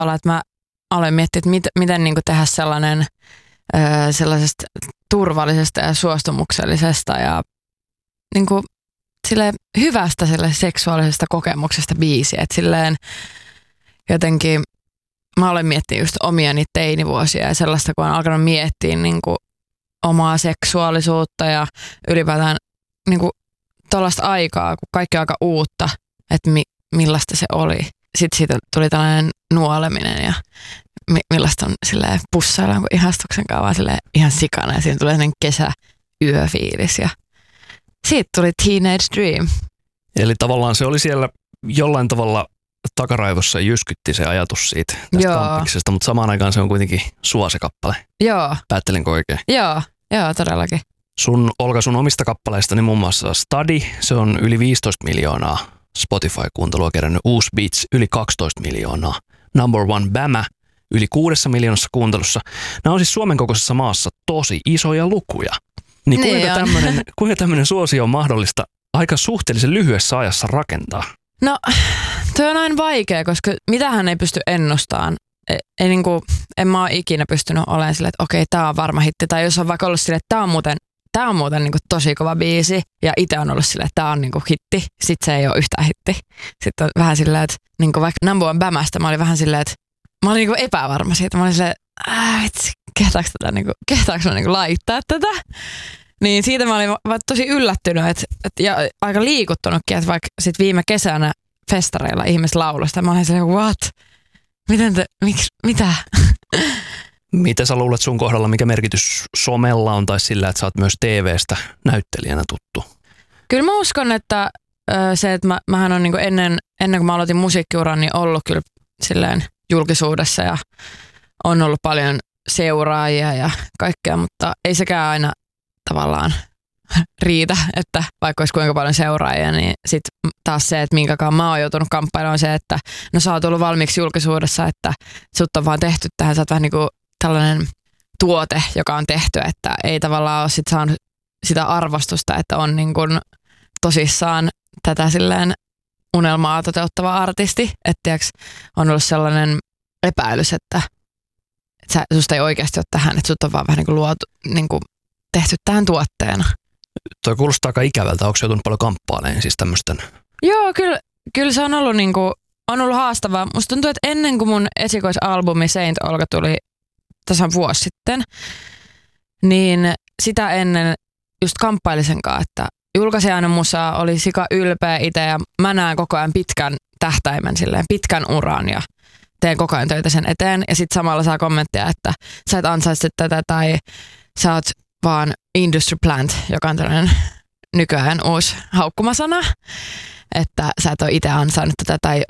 että mä aloin miettiä, että miten niin kuin tehdä sellainen sellaisesta turvallisesta ja suostumuksellisesta ja niin kuin silleen hyvästä seksuaalisesta kokemuksesta biisi. Että silleen jotenkin mä olen miettinyt just omia niitä teinivuosia ja sellaista, kun on alkanut miettiä niin kuin omaa seksuaalisuutta ja ylipäätään niin kuin tuollaista aikaa, kun kaikki on aika uutta, että millaista se oli. Sitten siitä tuli tällainen nuoleminen ja millaista on silleen pussaillaan kuin ihastuksen kanssa, vaan silleen ihan sikana ja siinä tulee sellainen kesäyöfiilis ja siitä tuli Teenage Dream. Eli tavallaan se oli siellä jollain tavalla takaraivossa jyskytti se ajatus siitä tästä kampiksesta, mutta samaan aikaan se on kuitenkin sua se kappale. Joo. Päättelenkö oikein? Joo, todellakin. Olga, sun omista kappaleista, niin muun muassa Study, se on yli 15 miljoonaa Spotify-kuuntelua kerännyt. Uusi Beats, yli 12 miljoonaa. Number One Bama, yli 6 miljoonassa kuuntelussa. Nämä on siis Suomen kokoisessa maassa tosi isoja lukuja. Niin kuinka tämmöinen suosio on mahdollista aika suhteellisen lyhyessä ajassa rakentaa? No, toi on aina vaikea, koska mitähän ei pysty ennustamaan. En mä ole ikinä pystynyt olemaan silleen, että okei, tää on varma hitti. Tai jos on vaikka ollut silleen, että tää on muuten niin kuin tosi kova biisi. Ja itse on ollut silleen, että tää on niin kuin hitti. Sitten se ei ole yhtään hitti. Sitten on vähän silleen, että niin kuin vaikka Number One Bämästä mä olin vähän silleen, että mä olin niin kuin epävarma siitä. Mä olin silleen, vitsi, kehtaanko mä niin kuin laittaa tätä? Niin siitä mä olin tosi yllättynyt ja aika liikuttunutkin, että vaikka sit viime kesänä festareilla ihmiset laulusta, mä olin silleen, what? Mitä? Mitä sä luulet sun kohdalla, mikä merkitys somella on tai sillä, että sä oot myös TV:stä näyttelijänä tuttu? Kyllä mä uskon, että se, että mähän on niinku ennen kuin mä aloitin musiikkiuran, niin ollut kyllä silleen julkisuudessa ja on ollut paljon seuraajia ja kaikkea, mutta ei sekään aina tavallaan riitä, että vaikka olisi kuinka paljon seuraajia, niin sitten taas se, että minkäkaan mä oon joutunut kamppailemaan, on se, että no sä oot ollut valmiiksi julkisuudessa, että sut on vaan tehty tähän, sä oot vähän niin kuin tällainen tuote, joka on tehty, että ei tavallaan ole sit saanut sitä arvostusta, että on niin kuin tosissaan tätä silleen unelmaa toteuttava artisti, että on ollut sellainen epäilys, että susta ei oikeasti ole tähän, että sut on vaan vähän niin kuin luotu, niin kuin tehty tähän tuotteena. Toi kuulostaa aika ikävältä. Onko se joutunut paljon kamppailemaan siis tämmöisten? Joo, kyllä se on ollut, on ollut haastavaa. Musta tuntuu, että ennen kuin mun esikoisalbumi Saint Olga tuli tasan vuosi sitten, niin sitä ennen just kamppailisenkaan, että julkaisi aina musaa, oli sika ylpeä itse ja mä näen koko ajan pitkän tähtäimen, silleen, pitkän uran ja teen koko ajan töitä sen eteen. Ja sitten samalla saa kommentteja, että sä et ansaitse tätä tai sä oot vaan industry plant, joka on tällainen nykyajan uusi haukkumasana, että sä et ole itse ansainnut tätä tai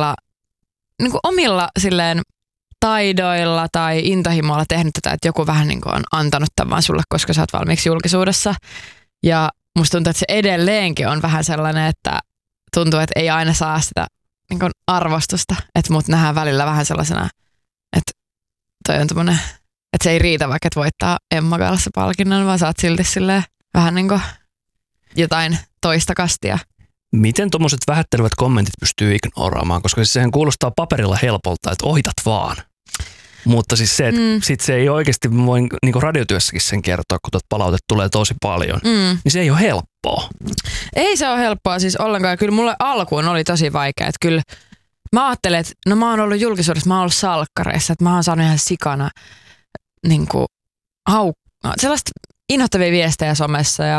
omilla silleen taidoilla tai intohimoilla tehnyt tätä, että joku vähän niin kuin on antanut tämän vaan sulle, koska sä oot valmiiksi julkisuudessa. Ja musta tuntuu, että se edelleenkin on vähän sellainen, että tuntuu, että ei aina saa sitä niin kuin arvostusta, että mut nähdään välillä vähän sellaisena, että toi on tommonen, että se ei riitä vaikka, että voittaa Emma Gaalassa palkinnon, vaan saat silti silleen vähän niin kuin jotain toista kastia. Miten tommoset vähättelevät kommentit pystyy ignoraamaan, koska siis sehän kuulostaa paperilla helpolta, että ohitat vaan. Mutta siis se, että sit se ei oikeasti voi niin radiotyössäkin sen kertoa, kun palautetta tulee tosi paljon, niin se ei ole helppoa. Ei se ole helppoa siis ollenkaan. Kyllä mulle alkuun oli tosi vaikea. Että kyllä mä ajattelin, että no mä oon ollut julkisuudessa, mä oon ollut salkkareissa, että mä oon saanut ihan sikana niin kuin sellaista inhottavia viestejä somessa ja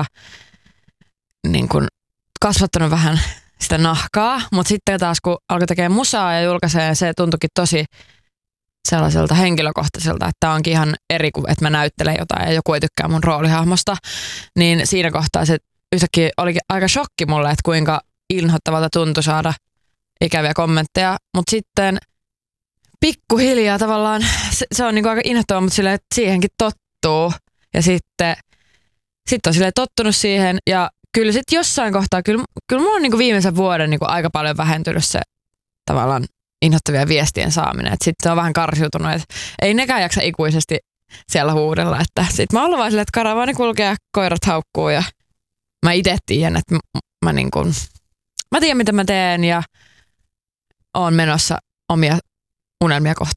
niin kuin kasvattanut vähän sitä nahkaa, mutta sitten taas kun alkoi tekemään musaa ja julkaisee, se tuntuikin tosi sellaiselta henkilökohtaiselta, että tämä onkin ihan eri kuin, että mä näyttelen jotain ja joku ei tykkää mun roolihahmosta, niin siinä kohtaa se yhtäkkiä olikin aika shokki mulle, että kuinka inhottavalta tuntui saada ikäviä kommentteja, mutta sitten pikkuhiljaa tavallaan, se on niinku aika inhottavaa, mutta silleen, että siihenkin tottuu ja sitten on silleen tottunut siihen ja kyllä sitten jossain kohtaa, kyllä mulla on niinku viimeisen vuoden niinku aika paljon vähentynyt se tavallaan inhottavia viestien saaminen. Sitten se on vähän karsiutunut, että ei nekään jaksa ikuisesti siellä huudella. Sitten mä oon vaan silleen, että karavaani kulkee, koirat haukkuu ja mä itse tiedän, että mä tiedän mitä mä teen ja oon menossa omia unelmia kohti.